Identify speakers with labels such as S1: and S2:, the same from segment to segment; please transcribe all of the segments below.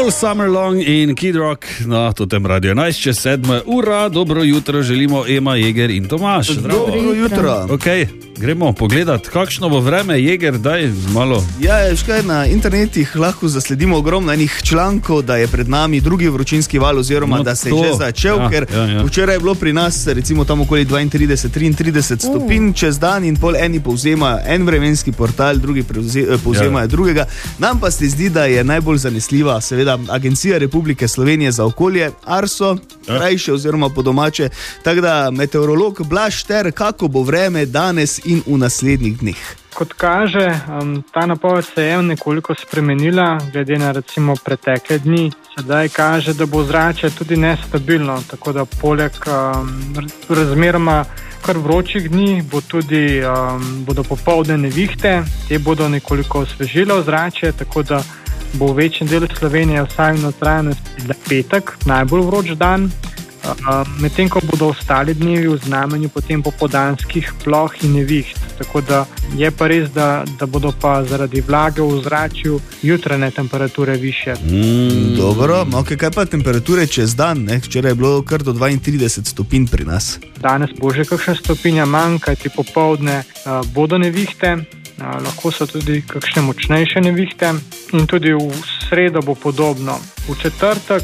S1: All Summer Long in Kid Rock na totem Radio 11, če 7 ura. Dobro jutro želimo Ema, Jeger in Tomaž.
S2: Dobro jutro.
S1: Okay, gremo pogledat, kakšno bo vreme. Jeger, daj malo.
S2: Ja, škaj, na internetih lahko zasledimo ogromno enih člankov, da je pred nami drugi vročinski val oziroma da se je že začel, ker včeraj je bilo pri nas recimo tam okoli 32-33 stopinj, čez dan in pol eni povzema en vremenski portal, drugi povzemajo drugega. Nam pa se zdi, da je najbolj zanesljiva seveda Agencija Republike Slovenije za okolje, ARSO, krajše oziroma po domače. Tako da meteorolog Blaž Šter, kako bo vreme danes in v naslednjih dneh?
S3: Kot kaže, ta napoved se je nekoliko spremenila, glede na recimo pretekle dni. Sedaj kaže, da bo ozračje tudi nestabilno, tako da poleg razmeroma kar vročih dni bodo popoldne nevihte, te bodo nekoliko osvežile ozračje, tako da bo v večjem delu Slovenije vsaj v notranjosti petek najbolj vroč dan, medtem ko bodo ostali dnevi v znamenju potem popoldanskih ploh in neviht. Tako da je pa res, da bodo pa zaradi vlage v ozračju jutranje temperature višje.
S2: Dobro, kaj pa temperature čez dan? Včeraj je bilo kar do 32 stopinj pri nas.
S3: Danes bo že kakšna stopinja manj, kajti popoldne bodo nevihte, lahko so tudi kakšne močnejše nevihte in tudi v sredo bo podobno. V četrtek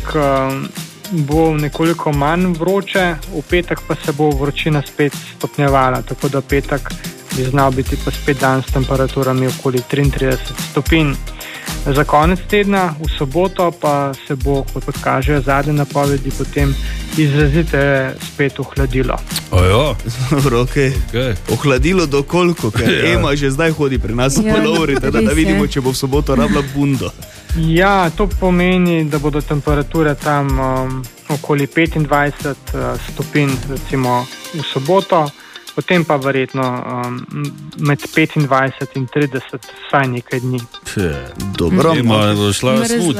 S3: bo nekoliko manj vroče, v petek pa se bo vročina spet stopnjevala, tako da petek bi znal biti pa spet dan s temperaturami okoli 33 stopinj. Za konec tedna, v soboto, pa se bo, kot kažejo zadnje napovedi, potem izrazite spet ohladilo.
S1: Ojo.
S2: Dobro, okay. Ohladilo do koliko, ker Ema že zdaj hodi pri nas po lovri, da vidimo, če bo v soboto rabila bundo.
S3: Ja, to pomeni, da bodo temperature tam okoli 25 stopinj recimo v soboto, potem pa verjetno med 25 in 30 vsaj nekaj dni.
S2: Dobro,
S1: bo šla smuč.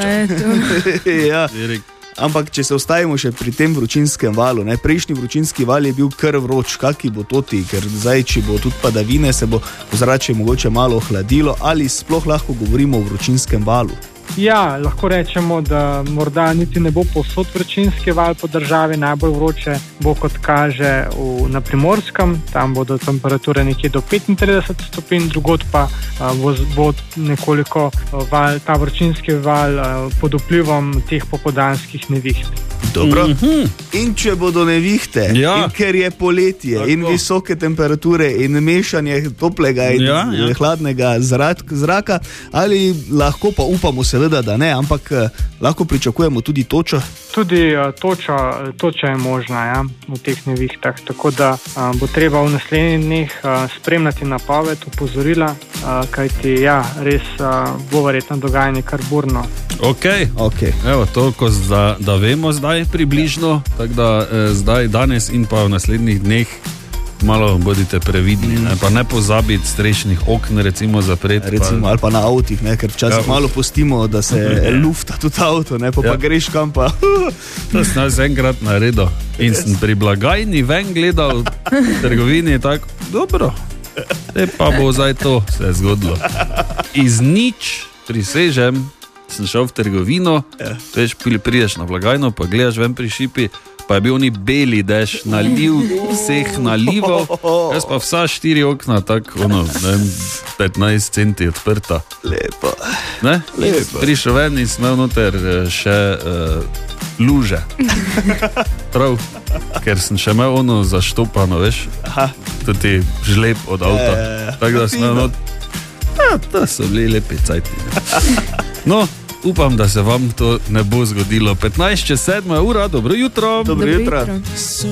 S2: Ja. Ampak, če se ostavimo še pri tem vročinskem valu, prejšnji vročinski val je bil kar vroč, kaki bo to ti, ker zdaj, če bo tudi padavine, se bo ozračje mogoče malo ohladilo, ali sploh lahko govorimo o vročinskem valu?
S3: Ja, lahko rečemo, da morda niti ne bo povsod vročinski val po državi, najbolj vroče bo, kot kaže, na Primorskem, tam bodo temperature nekje do 35 stopinj, drugod pa bo nekoliko ta vročinski val pod vplivom teh popoldanskih neviht.
S2: Dobro. In če bodo nevihte, in ker je poletje, in visoke temperature, in mešanje toplega in hladnega zraka, ali lahko pa upamo seveda, da ne, ampak lahko pričakujemo tudi točo?
S3: Tudi toča je možna v teh nevihtah, tako da bo treba v naslednjih dneh spremljati napoved, opozorila, kajti res bo verjetno dogajanje kar burno.
S1: Ok. Evo, toliko, da vemo zdaj približno, tako da zdaj, danes in pa v naslednjih dneh malo bodite previdni, pa ne pozabiti strešnih okn recimo zapreti.
S2: Ali pa na avtih, ker včasih malo pustimo, da se lufta tudi avto, pa greš kam pa.
S1: To sem jaz enkrat naredil in sem pri blagajni ven gledal v trgovini tako, dobro, pa bo zdaj to se je zgodilo. Iz nič, prisežem, sem šel v trgovino, veš, prideš na blagajno, pa gledaš ven pri šipi, pa je bil oni beli dež, vseh nalival, jaz pa vsa 4 okna, tako, 15 centi odprta.
S2: Lepo.
S1: Prišel ven in smel noter še luže. Prav, ker sem še imel zaštopano, veš, tudi žleb od avta. Tako da smel noter, to so bili lepi cajti. No, upam, da se vam to ne bo zgodilo. 15 čez 7 ura, dobro jutro.
S2: Dobro jutro.